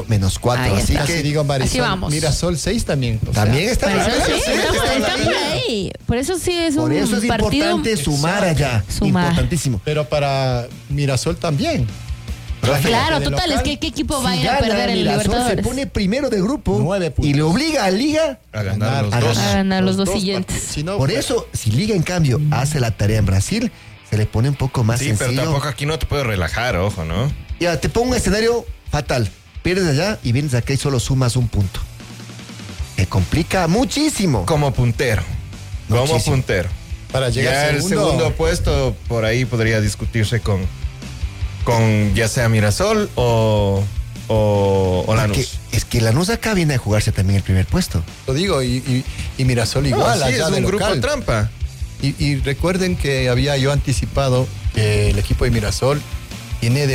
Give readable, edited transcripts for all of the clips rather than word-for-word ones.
-4. Así está. que digo Así vamos. Mirasol 6 también. también está. Marisol, sí, Sí, está por ahí. Por eso sí es por un eso es partido. importante sumar allá. Sumar. Importantísimo. Pero para Mirasol también. Claro, De total, local, es que ¿qué equipo va a Si ir a gana perder en Mirasol, Libertadores? se pone primero de grupo 9 puntos. y le obliga a Liga. A ganar los A dos. A ganar los dos partidos. siguientes. Si no, Por pues, eso, si Liga en cambio hace la tarea en Brasil, se le pone un poco más Sí, sencillo. pero tampoco aquí no te puedes relajar, ojo, ¿no? Ya, te pongo un escenario fatal. Pierdes allá y vienes acá y solo sumas un punto. Te complica muchísimo. Como puntero. Como Muchísimo. puntero. para llegar Ya el segundo puesto por ahí podría discutirse con ya sea Mirasol o Porque Lanús. es que Lanús acá viene a jugarse también el primer puesto. Lo digo, y Mirasol igual, No, sí, allá es de un grupo local. trampa. Y recuerden que había yo anticipado que el equipo de Mirasol tiene,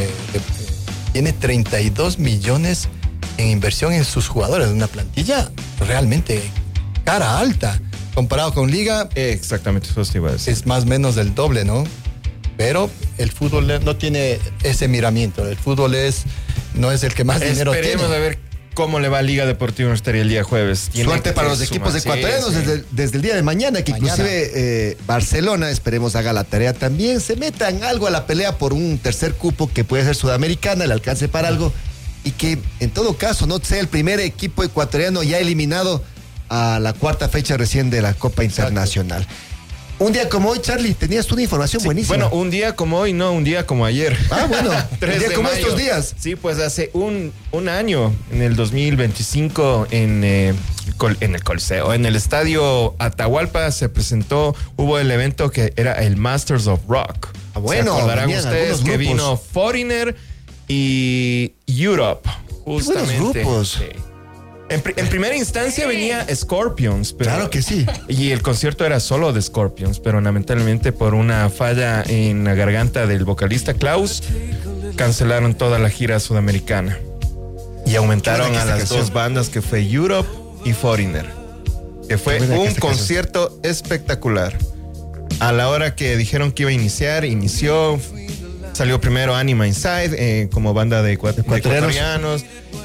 tiene 32 millones en inversión en sus jugadores, una plantilla realmente cara alta. Comparado con Liga, Exactamente, eso te iba a decir. es más o menos del doble, ¿no? Pero el fútbol no tiene ese miramiento. El fútbol no es el que más dinero Esperemos tiene. a ver cómo le va a Liga Deportiva Universitaria el día jueves. Tiene Suerte para que los equipos sumar. ecuatorianos Sí, sí. desde el día de mañana, que Mañana. inclusive Barcelona, esperemos haga la tarea también, se meta en algo a la pelea por un tercer cupo que puede ser sudamericana, le alcance para algo, y que en todo caso no sea el primer equipo ecuatoriano ya eliminado a la cuarta fecha recién de la Copa Internacional. Un día como hoy, Charlie, tenías una información buenísima. Bueno, un día como hoy, no, un día como ayer. Ah, bueno, 3 un día de como mayo. estos días. Sí, pues hace un año, en el 2025, en el Coliseo, en el estadio Atahualpa se presentó, hubo el evento que era el Masters of Rock. Ah, bueno, se acordarán venían ustedes algunos que grupos. vino Foreigner y Europe, buenos justamente. grupos. Sí. En primera instancia venía Scorpions, pero Claro que sí. y el concierto era solo de Scorpions, pero lamentablemente por una falla en la garganta del vocalista Klaus, cancelaron toda la gira sudamericana. Y aumentaron Qué buena a que las esta dos canción. bandas que fue Europe y Foreigner. Que fue Qué buena que un esta canción. concierto espectacular. A la hora que dijeron que iba a iniciar, inició. Salió primero Anima Inside como banda de ecuatorianos.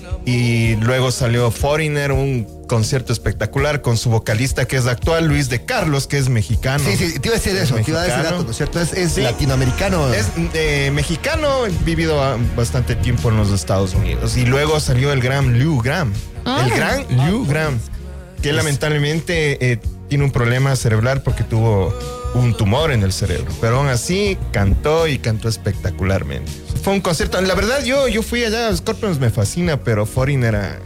Y luego salió Foreigner, un concierto espectacular con su vocalista que es actual, Luis de Carlos, que es mexicano. Sí, sí, te iba a decir eso, te iba a dar ese mexicano. dato, ¿no es cierto? Es Sí. latinoamericano. Es mexicano, vivido bastante tiempo en los Estados Unidos. Y luego salió el gran Lou Gramm. El gran Lou Gramm, que lamentablemente tiene un problema cerebral porque tuvo un tumor en el cerebro. Pero aún así cantó y cantó espectacularmente. Fue un concierto. La verdad, yo fui allá, Scorpions me fascina, pero Foreigner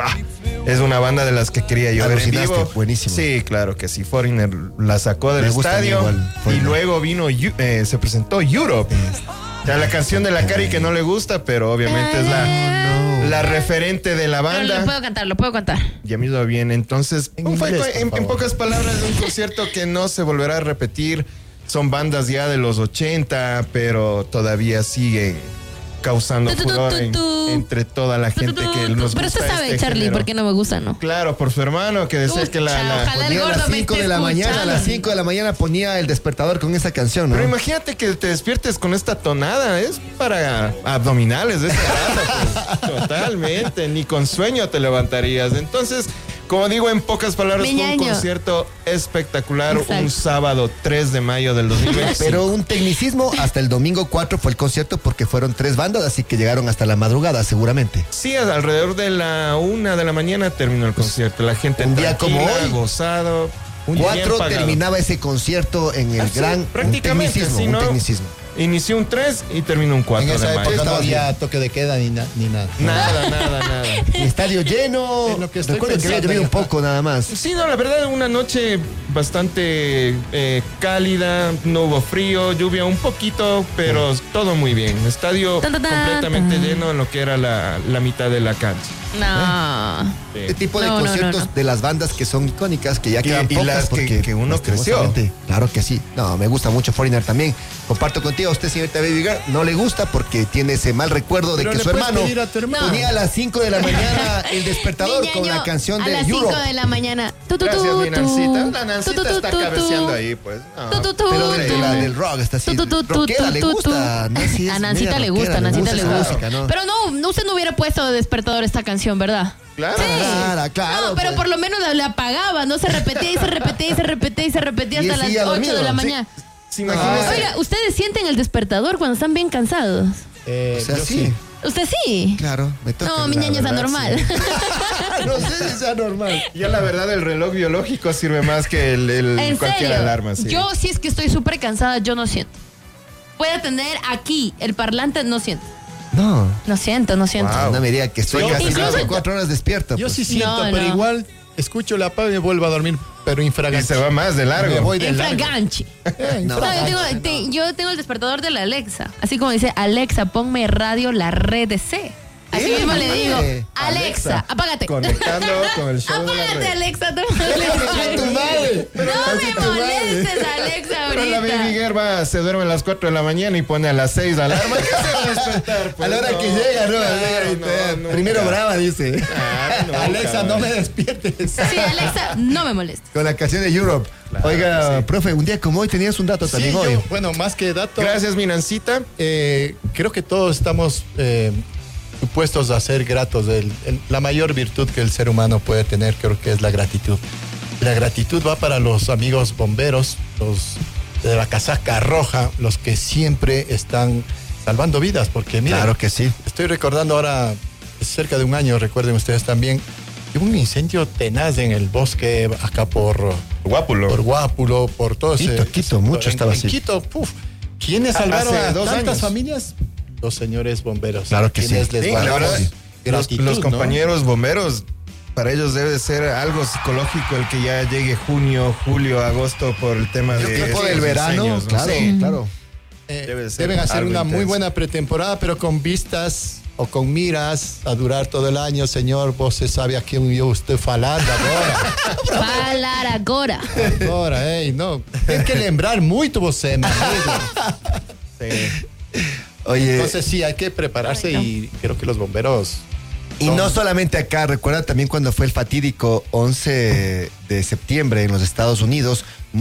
es una banda de las que quería yo ver en Alucinaste, vivo. buenísimo. Sí, claro que sí. Foreigner la sacó del Me gusta a mí estadio igual, y Foreigner. luego vino, se presentó Europe. O sea, la canción de la Cari que no le gusta, pero obviamente es la referente de la Pero banda. lo puedo cantar. Ya me hizo bien. Entonces, En inglés, por en favor. pocas palabras, un concierto que no se volverá a repetir. Son bandas ya de los 80, pero todavía siguen causando furor entre toda la gente que nos gusta. Pero usted sabe, este Charlie, género. por qué no me gusta, ¿no? Claro, por su hermano, que decía que Ojalá el Ponía a gordo las me 5 esté de la mañana, a escuchando. las 5 de la mañana ponía el despertador con esa canción, ¿no? Pero imagínate que te despiertes con esta tonada, es para abdominales de ese rato, pues. Totalmente, ni con sueño te levantarías. Entonces, como digo, en pocas palabras, fue un Miñaño. concierto espectacular, Exacto. un sábado 3 de mayo del 2020. Pero un tecnicismo, hasta el domingo 4 fue el concierto porque fueron 3 bandas, así que llegaron hasta la madrugada seguramente. Sí, alrededor de la 1 de la mañana terminó el concierto. La gente Un día tranquila, como hoy. gozado. Bien 4 pagado. terminaba ese concierto en el Sí, gran prácticamente, tecnicismo, sí, un ¿no? tecnicismo. Inició un 3 y terminó un 4 En de esa mayo. época no Estaba había toque de queda ni nada. Nada. Y estadio lleno. Es lo que estoy Recuerdo que había pensando llovido un ya. poco nada más. Sí, no, la verdad, una noche bastante cálida, no hubo frío, lluvia un poquito, pero todo muy bien. Estadio Tan, tan, tan, completamente tan. lleno en lo que era la mitad de la cancha. No. Este tipo de No, no, conciertos no. de las bandas que son icónicas, que ya quedan y pocas las que porque uno creció. lastimosamente, claro que sí. No, me gusta mucho Foreigner también. Comparto contigo. a usted, señorita Baby Girl, no le gusta porque tiene ese mal recuerdo de Pero que le su puedes hermano pedir a tu hermano. ponía a las 5 de la mañana el despertador Mi con ñaño, la canción a de las 5 Europe. de la mañana. Tu, tu, Gracias, tu, mi tu. Nancita. La Tu, Nancita tu, está tu, tu, cabeceando tu. ahí, pues. No. Tu, tu, tu, Pero de tu. la del rock está así. Tu, tu, tu, Rockera, tu, le tu, gusta. tu. Nancy es A Nancita media le gusta, Nancita le esa gusta. música, ¿no? Pero no, usted no hubiera puesto de despertador esta canción, ¿verdad? Claro. Claro, No, pero pues. por lo menos la apagaba, no se repetía y se repetía y se repetía y se repetía Y hasta él las seguía 8 de la dormido. mañana. Sí, imagínese. Oiga, ¿ustedes sienten el despertador cuando están bien cansados? O sea, Yo sí. ¿Usted sí? Claro, me toca. No, mi ñaña es verdad, anormal. No sé si sea normal. Ya la verdad, el reloj biológico sirve más que ¿En cualquier serio? alarma. Sí. Yo, si es que estoy súper cansada, yo no siento. Puede tener aquí el parlante, no siento. No. No siento. Wow. No me diga que estoy Yo- casi incluso- 4 horas despierto. Yo pues. sí siento, No, pero no. igual escucho la pava y me vuelvo a dormir, pero Y infraganti. se va más de largo. Me voy de largo. Infraganchi. No, No, yo tengo el despertador de la Alexa. Así como dice, Alexa, ponme radio la red de C. Así mismo le digo, Alexa, apágate. Conectando con el show de la Apágate, red. Alexa, no me molestes. tu madre. No me molestes, Alexa, Pero la Baby ahorita. Girl se duerme a las 4 de la mañana y pone a las 6 alarma. ¿Qué se va a despertar? Pues A la hora no. que llega, ¿no? Claro, no, Primero nunca. brava, dice. Claro, nunca, Alexa, no me ¿vale? despiertes. Sí, Alexa, no me molestes. Con la canción de Europe. Oiga, sí. profe, un día como hoy tenías un dato Sí, también yo, hoy. bueno, más que datos, Gracias, mi Nancita. creo que todos estamos supuestos a ser gratos. La mayor virtud que el ser humano puede tener creo que es la gratitud. La gratitud va para los amigos bomberos, los de la casaca roja, los que siempre están salvando vidas, porque miren, Claro que sí. estoy recordando ahora, cerca de un año, recuerden ustedes también, hubo un incendio tenaz en el bosque acá por Guápulo. Guápulo, por todo ese... Quito, mucho estaba en así. Quito, ¿quiénes salvaron Hace a 2 tantas años. familias? Los señores bomberos. Claro que ¿Quiénes sí. les Sí, va a la dar verdad, gratitud, los ¿no? compañeros bomberos, para ellos debe ser algo psicológico el que ya llegue junio, julio, agosto por el tema El de tiempo del estos verano, diseños, ¿no? claro, Sí. claro. Debe ser Deben hacer algo una muy intenso. buena pretemporada, pero con vistas o con miras a durar todo el año. Señor, vos se sabe a quién yo usted falando agora. Falar agora. Agora, no. Tem que lembrar muito você, meu amigo. Sí. Oye, Entonces sí, hay que prepararse Ay, no. y creo que los bomberos... y no solamente acá, recuerda también cuando fue el fatídico 11 de septiembre en los Estados Unidos,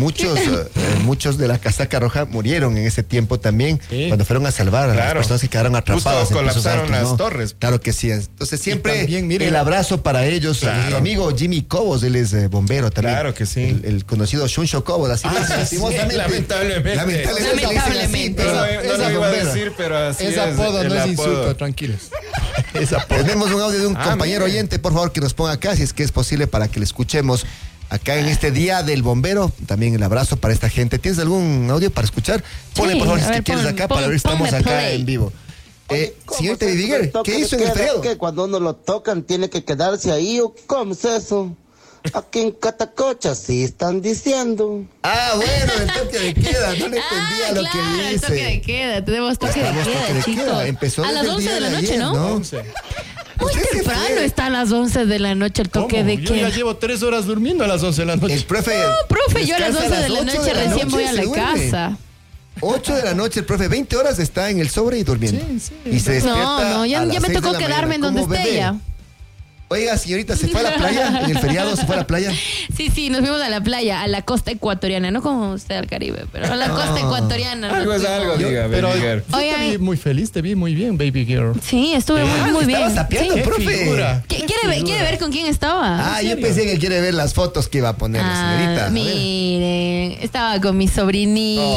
muchos de la casaca roja murieron en ese tiempo también, Sí. cuando fueron a salvar a las Claro. personas que quedaron atrapadas. Justo en pisos colapsaron altos, las ¿no? torres. Claro que sí. Entonces siempre también, miren, el abrazo para ellos. Claro. Mi amigo Jimmy Cobos, él es bombero también. Claro que sí. El conocido Shuncho Cobos, así Ah, dice, sí, lastimosamente. lamentablemente. Lamentablemente le dicen así, Lamentablemente. pero No, esa lo iba a bombera. decir, pero así Ese es. apodo el no es apodo. insulto, tranquilos. Ese apodo. Tenemos un audio de un compañero mire. oyente, por favor, que nos ponga acá, si es que es posible, para que le escuchemos acá en este Día del Bombero. También el abrazo para esta gente. ¿Tienes algún audio para escuchar? Ponle, Sí, por favor, si a es que ver, quieres acá, para ver si estamos ponme acá play. en vivo. Señorita Viviger, ¿qué hizo en el feriado? Que cuando uno lo tocan tiene que quedarse ahí, ¿o cómo es eso? Aquí en Catacocha sí están diciendo. Ah, bueno, el toque de queda, no le entendía lo claro, que el toque de dice. queda. Tenemos toque de Tenemos queda, toque de chicos. queda. Empezó a las desde el 11 día de la de noche, ayer, ¿no? ¿no? Muy Usted se temprano fue. está a las 11 de la noche el toque de Yo ya queda. llevo 3 horas durmiendo a las 11 de la noche. El profe. No, profe, yo a las descansa 11 de la 8 noche recién voy a se la duerme. casa. 8 de la noche, el profe, 20 horas está en el sobre y durmiendo. Sí, sí. Y se despierta. No, ya a las me 6 de tocó la quedarme en mañana, donde como esté bebé. ya. Oiga, señorita, ¿se fue a la playa? ¿En el feriado se fue a la playa? Sí, nos fuimos a la playa, a la costa ecuatoriana, no como usted al Caribe, pero a la costa ecuatoriana. nos Algo es fuimos. algo, diga, Pero Baby Girl. yo Oigan. te vi muy feliz, te vi muy bien, baby girl. Sí, estuve muy bien. Estaba sapeando, Sí. Qué profe. figura. ¿Quiere ver con quién estaba? Ah, yo pensé que quiere ver las fotos que iba a poner la señorita. A ver. Miren, estaba con mis sobrinitos.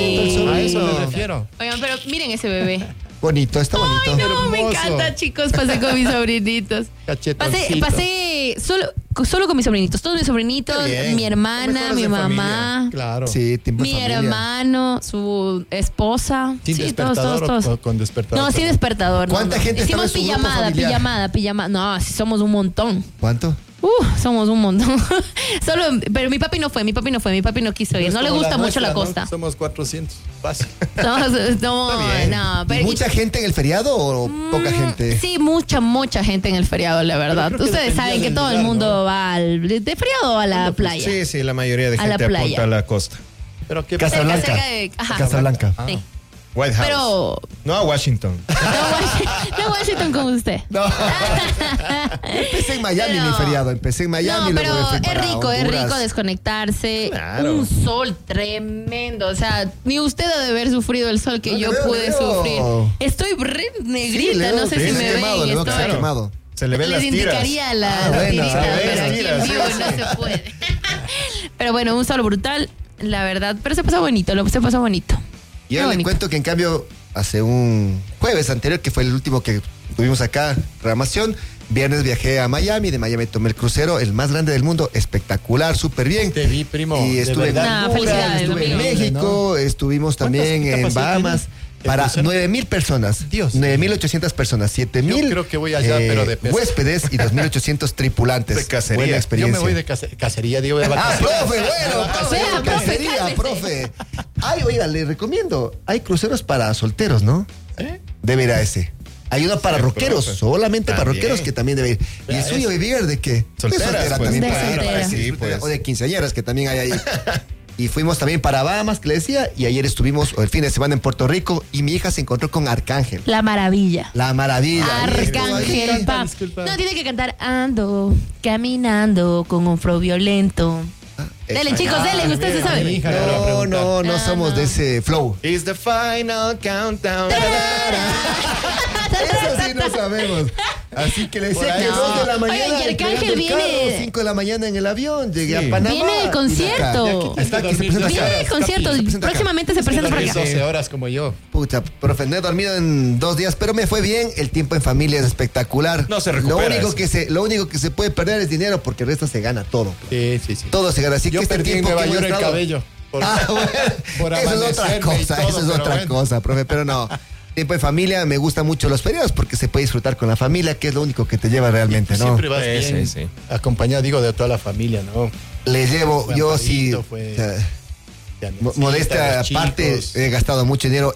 A eso me refiero. Oigan, pero miren ese bebé. Bonito, está bonito. Ay, no, me Hermoso. encanta, chicos. Pasé con mis sobrinitos. Cachetoncito. Pasé solo con mis sobrinitos. Todos mis sobrinitos, Qué bien. mi hermana, Mejores mi de mamá, Claro. Sí, tiempo de mi familia. hermano, su esposa. Sin Sí, despertador todos. o con despertador. No, sin despertador. ¿Cuánta gente estaba Hicimos en su grupo familiar? pijamada. No, sí somos un montón. ¿Cuánto? Somos un montón. Pero mi papi no quiso ir. No le gusta mucho la costa. Somos 400. Fácil. No, Bien. no, ¿Y pero ¿Mucha gente en el feriado o poca gente? Sí, mucha gente en el feriado, la verdad. Pero creo que Ustedes dependía saben que del todo el lugar, mundo ¿no? va de feriado a la playa. Sí, la mayoría de A la gente playa. apunta a la costa. Pero qué Casablanca. Cerca de- ajá. Casablanca. Sí. White House. Pero No a Washington. no Washington como usted. No. Empecé en Miami Pero- mi feriado. Empecé en Miami. No, luego me fui pero para es rico Honduras. desconectarse. Claro. Un sol tremendo. O sea, ni usted ha de haber sufrido el sol que No, yo le veo, pude le veo. sufrir. Estoy re negrita, Sí, le veo, no sé sí, si se me ha quemado, ven. le veo que se ha Estoy- quemado. Se le ven Les las tiras. indicaría la bueno, tirita, se ven pero las aquí tiras, en vivo sí, no se puede. Pero bueno, un sol brutal, la verdad. Pero se pasó bonito, se pasó bonito. Y Qué ahora le bonito. cuento que en cambio, hace un jueves anterior, que fue el último que tuvimos acá, programación, viernes viajé a Miami, de Miami tomé el crucero, el más grande del mundo, espectacular, súper bien. Te vi, primo. Y de estuve en verdad. Nah, felicidades, estuve en amigo. México, estuvimos también ¿Cuántas en capacidad Bahamas. tiene el Para crucero? 9,000 personas. Dios. 9,800 personas. 7,000 Yo creo que voy allá, pero de pesca. huéspedes y 2,800 tripulantes. De cacería. Buena Yo experiencia. me voy de cacería, digo, de Ah, vacaciones. profe, bueno, profe, Vea, profe, cacería, cálmese. profe. Ay, oiga, le recomiendo. Hay cruceros para solteros, ¿no? ¿Eh? Debe ir a ese. Hay uno para Sí, rockeros, profe. solamente para También. rockeros que también debe ir. ¿Y el suyo, Vivier, de qué? Solteras, De soltera pues, también. de para ir, soltera. para Sí, ir, pues. O de quinceañeras que también hay ahí. Y fuimos también para Bahamas, que le decía, y ayer estuvimos el fin de semana en Puerto Rico y mi hija se encontró con Arcángel. La maravilla. La maravilla. Arcángel, Ahí. pa. disculpa. No, tiene que cantar ando, caminando con un flow violento. Dele, Exacto. chicos, dele, usted se mira, mi sabe. hija le va a No, preguntar. no Ah, somos no. de ese flow. It's the final countdown. Eso sí no sabemos. Así que le decía Por que ahí. 2 de la No. mañana. Oiga, y Arcángel entregando el viene- carro, 5 de la mañana en el avión. Llegué Sí. a Panamá. Viene de y de concierto. acá. Está aquí, se presenta Viene acá. de conciertos. Se presenta acá. Próximamente se presenta por Dormí acá. 12 horas como yo. Pucha, profe, no he dormido en 2 días, pero me fue bien. El tiempo en familia es espectacular. No se recupera Lo único que se puede perder es dinero porque el resto se gana todo. Sí, sí, sí. Todo se gana. Así Yo que este perdí en tiempo Nueva que York hemos el estado- cabello. Por, Bueno, por eso es otra amanecerme y cosa, todo, eso es pero otra bueno. cosa, profe, pero no. Tiempo en familia, me gustan mucho los feriados porque se puede disfrutar con la familia, que es lo único que te lleva realmente, ¿no? Siempre vas Sí, bien sí, sí. acompañado, digo, de toda la familia, ¿no? Les llevo, Fue yo sí, Amparito, fue o sea, Janecita, modesta los aparte, chicos. he gastado mucho dinero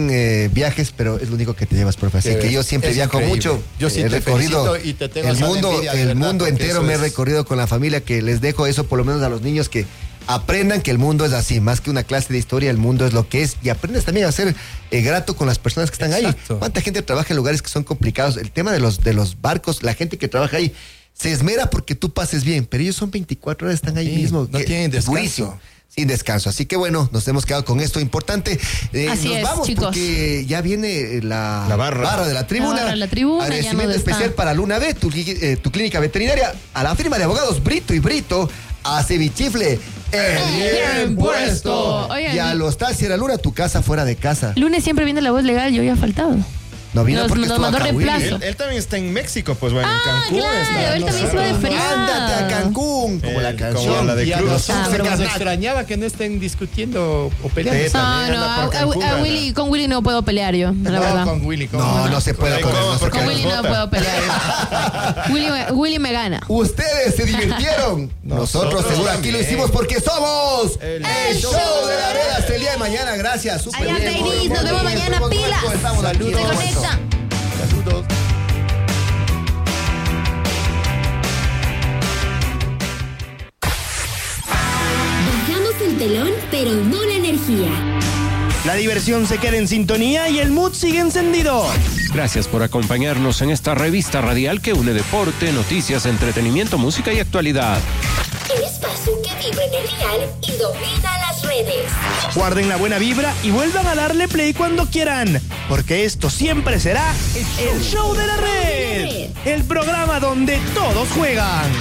en viajes, pero es lo único que te llevas, profe. Así Que que yo siempre es viajo increíble. mucho. Yo sí he te recorrido felicito y te tengo el esa mundo, envidia, de el verdad, mundo porque entero eso me he es- recorrido con la familia, que les dejo eso por lo menos a los niños que aprendan que el mundo es así, más que una clase de historia, el mundo es lo que es, y aprendes también a ser grato con las personas que están Exacto. ahí. ¿Cuánta gente trabaja en lugares que son complicados? El tema de los barcos, la gente que trabaja ahí se esmera porque tú pases bien, pero ellos son 24 horas, están ahí Sí, mismo. no que- tienen descanso. durísimo. Sin descanso. Así que bueno, nos hemos quedado con esto importante. Así nos es, vamos chicos. porque ya viene la barra. de la tribuna. La barra de la tribuna, ya Agradecimiento no está. especial para Luna B, tu clínica veterinaria, a la firma de abogados Brito y Brito, a Cevichifle, el bien puesto. Oigan, Y a los taxis de la Luna, tu casa fuera de casa. Lunes siempre viene la voz legal, yo había faltado. No vino Nos- porque nos estuvo mandó acá, Willy. reemplazo. Él también está en México, pues bueno, en Cancún. claro, está. él también se va de feriado. Ándate a Cancún, como la Como canción. la de Y a Cruz. nosotros pero nos bueno. extrañaba que no estén discutiendo o peleando. Sí, también No, anda por Cancún, a anda. Willy, con Willy no puedo pelear yo, la No, verdad. con Willy. con No, no se puede Ay, con ¿cómo? él, no se Porque Con puede. Willy no vota. puedo pelear. Willy me gana. Ustedes se divirtieron. Nosotros seguro aquí lo también. hicimos porque somos El show de la red hasta el día de mañana. Gracias. Súper Allá, bien. ladies, nos vemos mañana, Fuimos pilas. muertos, estamos aquí, Se fuimos conectan. Saludos. Bajamos el telón, pero no la energía. La diversión se queda en sintonía y el mood sigue encendido. Gracias por acompañarnos en esta revista radial que une deporte, noticias, entretenimiento, música y actualidad. El espacio que vibra en el dial y domina las redes. Guarden la buena vibra y vuelvan a darle play cuando quieran, porque esto siempre será el show de la red. El programa donde todos juegan.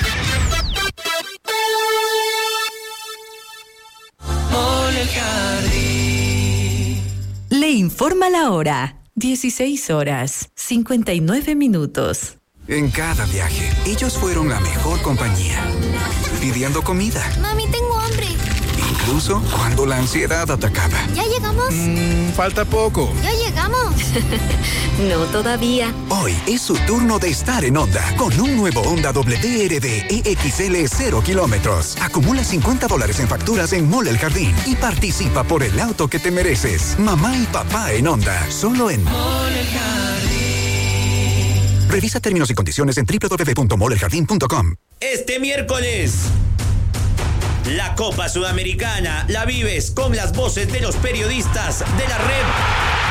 Le informa la hora. 16 horas, 59 minutos. En cada viaje, ellos fueron la mejor compañía. Pidiendo comida. Mami, tengo hambre. Incluso cuando la ansiedad atacaba. ¿Ya llegamos? Falta poco. Ya llegamos. No todavía. Hoy es su turno de estar en Honda. Con un nuevo Honda WRD EXL 0 kilómetros. Acumula $50 en facturas en Mall El Jardín. Y participa por el auto que te mereces. Mamá y papá en Honda. Solo en Mall El Jardín. Revisa términos y condiciones en www.molleljardín.com. Este miércoles, la Copa Sudamericana la vives con las voces de los periodistas de la red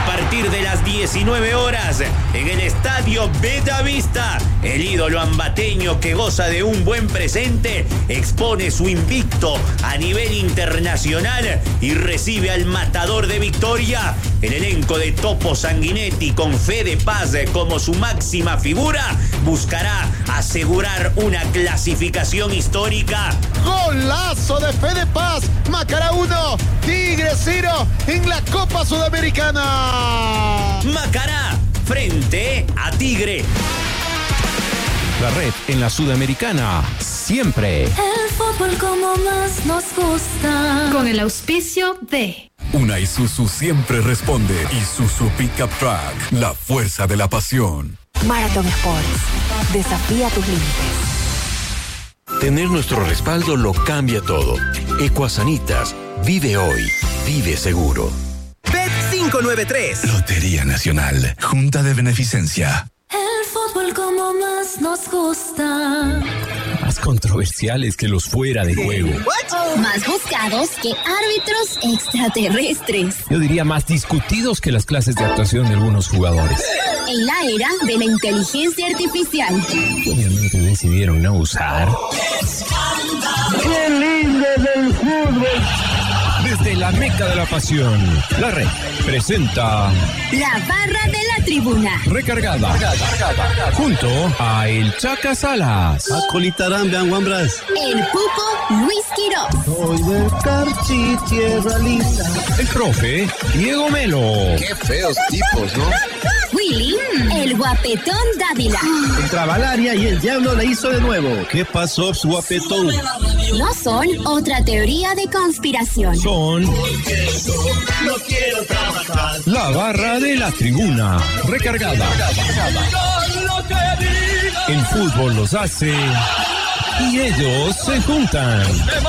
partir de las 19 horas en el estadio Betavista, el ídolo ambateño que goza de un buen presente expone su invicto a nivel internacional y recibe al matador de Victoria. El elenco de Topo Sanguinetti, con Fede Paz como su máxima figura, buscará asegurar una clasificación histórica. Golazo de Fede Paz, Macará 1, Tigre 0 en la Copa Sudamericana. Macará frente a Tigre. La red en la Sudamericana, siempre. El fútbol como más nos gusta. Con el auspicio de... Una Isuzu siempre responde. Isuzu Pickup Truck, la fuerza de la pasión. Marathon Sports, desafía tus límites. Tener nuestro respaldo lo cambia todo. Ecuasanitas, vive hoy, vive seguro. Bet 593. Lotería Nacional, Junta de Beneficencia. El fútbol como más nos gusta. Más controversiales que los fuera de juego. Más buscados que árbitros extraterrestres. Yo diría más discutidos que las clases de actuación de algunos jugadores. En la era de la inteligencia artificial. Obviamente decidieron no usar. ¡Qué lindo del fútbol! Desde la meca de la pasión, la red presenta La barra de la tribuna. Recargada. Junto a el Chaca Salas. El Pupo Luis Quiroz. Soy del Carchi, tierra linda. El profe Diego Melo. Qué feos tipos, ¿no? Willy, el guapetón Dávila. Entraba al área y el diablo le hizo de nuevo. ¿Qué pasó, su guapetón? No son otra teoría de conspiración. Son la barra de la tribuna. Recargada. El fútbol los hace y ellos se juntan.